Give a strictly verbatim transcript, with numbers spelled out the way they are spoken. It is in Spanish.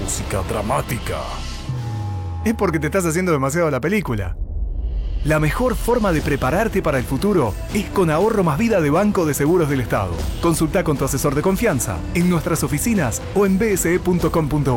música dramática. Es porque te estás haciendo demasiado la película. La mejor forma de prepararte para el futuro es con Ahorro Más Vida de Banco de Seguros del Estado. Consulta con tu asesor de confianza en nuestras oficinas o en b s e punto com punto